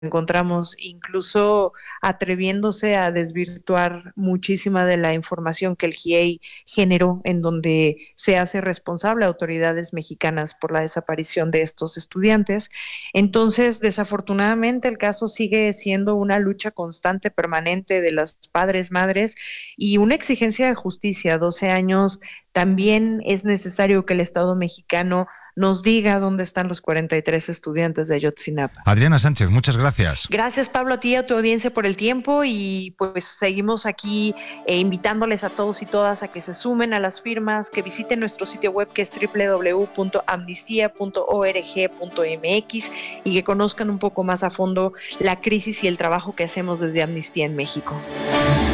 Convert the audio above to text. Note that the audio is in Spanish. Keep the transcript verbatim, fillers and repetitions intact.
encontramos, incluso atreviéndose a desvirtuar muchísima de la información que el G I E I generó, en donde se hace responsable a autoridades mexicanas por la desaparición de estos estudiantes. Entonces, desafortunadamente, el caso sigue siendo una lucha constante, permanente de las padres, madres y una exigencia de justicia. doce años, también es necesario que el Estado mexicano nos diga dónde están los cuarenta y tres estudiantes de Ayotzinapa. Adriana Sánchez, muchas gracias. Gracias, Pablo, a ti y a tu audiencia por el tiempo, y pues seguimos aquí eh, invitándoles a todos y todas a que se sumen a las firmas, que visiten nuestro sitio web, que es doble u doble u doble u punto amnistía punto org punto m x, y que conozcan un poco más a fondo la crisis y el trabajo que hacemos desde Amnistía en México.